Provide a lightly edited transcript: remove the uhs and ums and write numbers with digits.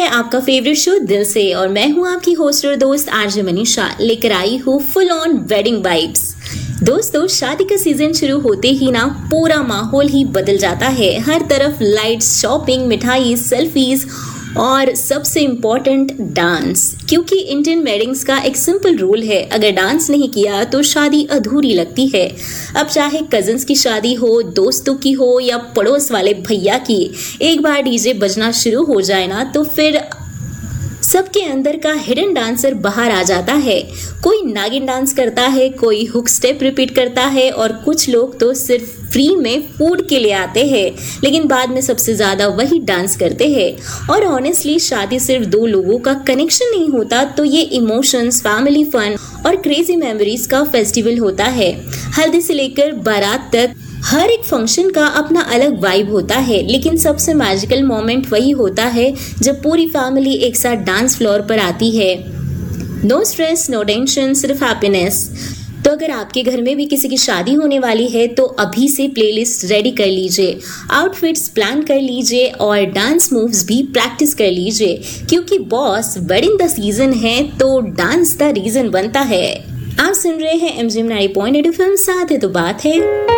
आपका favourite show दिल से और मैं हूं आपकी होस्ट और दोस्त आरजे मनीषा, लेकर आई हूं फुल ऑन वेडिंग वाइब्स। दोस्तों, शादी का सीजन शुरू होते ही ना पूरा माहौल ही बदल जाता है। हर तरफ लाइट्स, शॉपिंग, मिठाई, सेल्फीज और सबसे इम्पोर्टेंट डांस, क्योंकि इंडियन वेडिंग्स का एक सिंपल रूल है, अगर डांस नहीं किया तो शादी अधूरी लगती है। अब चाहे कजिन्स की शादी हो, दोस्तों की हो या पड़ोस वाले भैया की, एक बार डीजे बजना शुरू हो जाए ना तो फिर सबके अंदर का हिडन डांसर बाहर आ जाता है। कोई नागिन डांस करता है, कोई हुक स्टेप रिपीट करता है और कुछ लोग तो सिर्फ फ्री में फूड के लिए आते हैं, लेकिन बाद में सबसे ज्यादा वही डांस करते हैं। और ऑनेस्टली, शादी सिर्फ दो लोगों का कनेक्शन नहीं होता, तो ये इमोशंस, फैमिली फन और क्रेजी मेमोरीज का फेस्टिवल होता है। हल्दी से लेकर बारात तक हर एक फंक्शन का अपना अलग वाइब होता है, लेकिन सबसे मैजिकल मोमेंट वही होता है जब पूरी फैमिली एक साथ डांस फ्लोर पर आती है। नो स्ट्रेस, नो टेंशन, सिर्फ हैप्पीनेस। तो अगर आपके घर में भी किसी की शादी होने वाली है तो अभी से प्लेलिस्ट रेडी कर लीजिए, आउटफिट्स प्लान कर लीजिए और डांस मूव्स भी प्रैक्टिस कर लीजिए, क्योंकि बॉस वेडिंग द सीजन है तो डांस द रीजन बनता है। आप सुन रहे हैं MGM 90.8 FM, साथ है तो बात है।